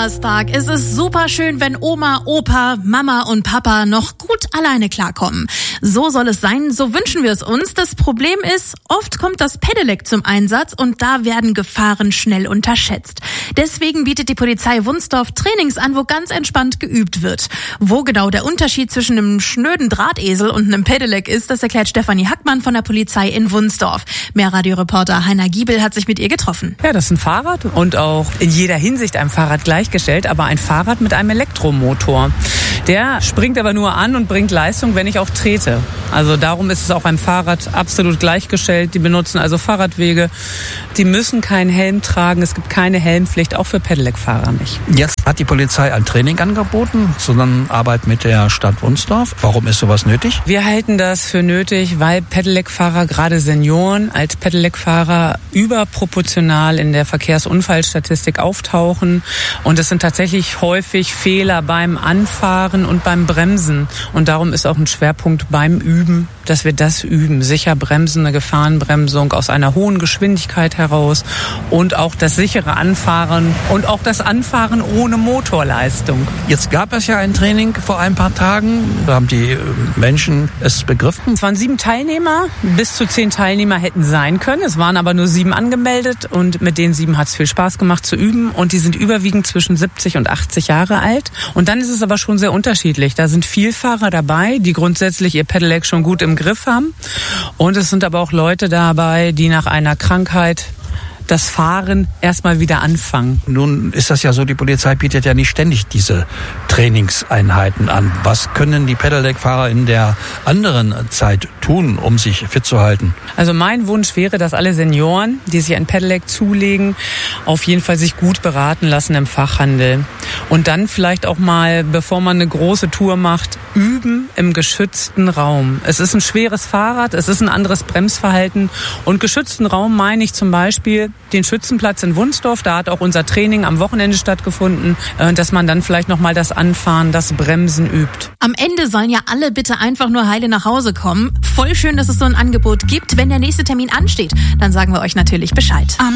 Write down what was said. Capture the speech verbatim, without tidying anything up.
Donnerstag. Es ist super schön, wenn Oma, Opa, Mama und Papa noch gut alleine klarkommen. So soll es sein, so wünschen wir es uns. Das Problem ist, oft kommt das Pedelec zum Einsatz und da werden Gefahren schnell unterschätzt. Deswegen bietet die Polizei Wunsdorf Trainings an, wo ganz entspannt geübt wird. Wo genau der Unterschied zwischen einem schnöden Drahtesel und einem Pedelec ist, das erklärt Stefanie Hackmann von der Polizei in Wunsdorf. Mehrradioreporter Heiner Giebel hat sich mit ihr getroffen. Ja, das ist ein Fahrrad und auch in jeder Hinsicht einem Fahrrad gleichgestellt, aber ein Fahrrad mit einem Elektromotor. Der springt aber nur an und bringt Leistung, wenn ich auch trete. Also darum ist es auch beim Fahrrad absolut gleichgestellt. Die benutzen also Fahrradwege. Die müssen keinen Helm tragen. Es gibt keine Helmpflicht, auch für Pedelec-Fahrer nicht. Jetzt hat die Polizei ein Training angeboten, Zusammenarbeit mit der Stadt Wunsdorf. Warum ist sowas nötig? Wir halten das für nötig, weil Pedelec-Fahrer, gerade Senioren, als Pedelec-Fahrer überproportional in der Verkehrsunfallstatistik auftauchen. Und es sind tatsächlich häufig Fehler beim Anfahren und beim Bremsen. Und darum ist auch ein Schwerpunkt beim Üben, dass wir das üben. Sicher bremsen, eine Gefahrenbremsung aus einer hohen Geschwindigkeit heraus und auch das sichere Anfahren und auch das Anfahren ohne Motorleistung. Jetzt gab es ja ein Training vor ein paar Tagen. Da haben die Menschen es begriffen. Es waren sieben Teilnehmer. Bis zu zehn Teilnehmer hätten sein können. Es waren aber nur sieben angemeldet und mit den sieben hat es viel Spaß gemacht zu üben. Und die sind überwiegend zwischen siebzig und achtzig Jahre alt. Und dann ist es aber schon sehr unterschiedlich. Da sind Vielfahrer dabei, die grundsätzlich ihr Pedelec schon gut im Griff haben. Und es sind aber auch Leute dabei, die nach einer Krankheit das Fahren erstmal wieder anfangen. Nun ist das ja so, die Polizei bietet ja nicht ständig diese Trainingseinheiten an. Was können die Pedelec-Fahrer in der anderen Zeit tun, um sich fit zu halten? Also mein Wunsch wäre, dass alle Senioren, die sich ein Pedelec zulegen, auf jeden Fall sich gut beraten lassen im Fachhandel. Und dann vielleicht auch mal, bevor man eine große Tour macht, üben im geschützten Raum. Es ist ein schweres Fahrrad, es ist ein anderes Bremsverhalten. Und geschützten Raum meine ich zum Beispiel den Schützenplatz in Wunsdorf. Da hat auch unser Training am Wochenende stattgefunden, dass man dann vielleicht nochmal das Anfahren, das Bremsen übt. Am Ende sollen ja alle bitte einfach nur heile nach Hause kommen. Voll schön, dass es so ein Angebot gibt. Wenn der nächste Termin ansteht, dann sagen wir euch natürlich Bescheid.